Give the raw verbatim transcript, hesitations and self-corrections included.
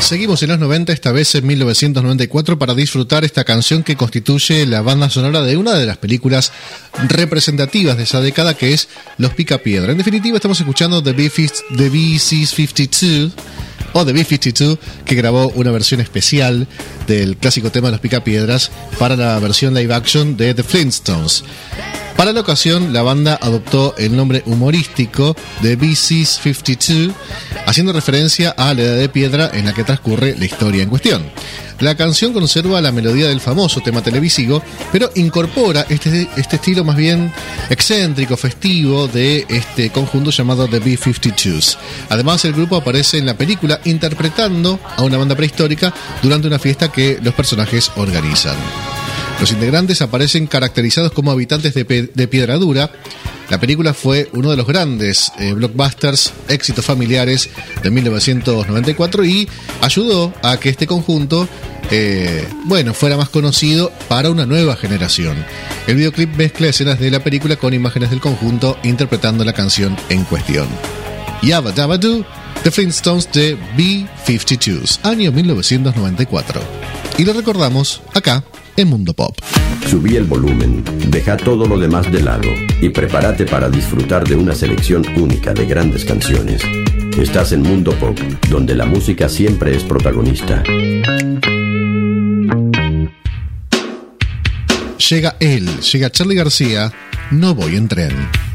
Seguimos en los noventa, esta vez en mil novecientos noventa y cuatro, para disfrutar esta canción que constituye la banda sonora de una de las películas representativas de esa década, que es Los Picapiedra. En definitiva, estamos escuchando The B C cincuenta y dos, o The B cincuenta y dos, que grabó una versión especial del clásico tema de Los Picapiedras para la versión live action de The Flintstones. Para la ocasión, la banda adoptó el nombre humorístico de B C cincuenta y dos, haciendo referencia a la edad de piedra en la que transcurre la historia en cuestión. La canción conserva la melodía del famoso tema televisivo, pero incorpora este, este estilo más bien excéntrico, festivo de este conjunto llamado The B cincuenta y dos. Además, el grupo aparece en la película interpretando a una banda prehistórica durante una fiesta que los personajes organizan. Los integrantes aparecen caracterizados como habitantes de, pe- de Piedra Dura. La película fue uno de los grandes eh, blockbusters, éxitos familiares de mil novecientos noventa y cuatro, y ayudó a que este conjunto eh, bueno, fuera más conocido para una nueva generación. El videoclip mezcla escenas de la película con imágenes del conjunto interpretando la canción en cuestión. Yabba Dabba Doo, The Flintstones de B cincuenta y dos, año mil novecientos noventa y cuatro. Y lo recordamos acá en Mundo Pop. Subí el volumen, deja todo lo demás de lado y prepárate para disfrutar de una selección única de grandes canciones. Estás en Mundo Pop, donde la música siempre es protagonista. Llega él, llega Charly García, No voy en tren.